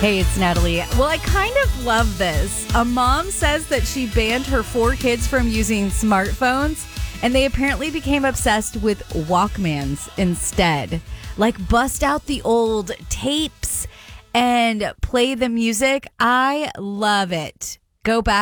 Hey, it's Natalie. Well, I kind of love this. A mom says that she banned her 4 kids from using smartphones, and they apparently became obsessed with Walkmans instead. Like, bust out the old tapes and play the music. I love it. Go back.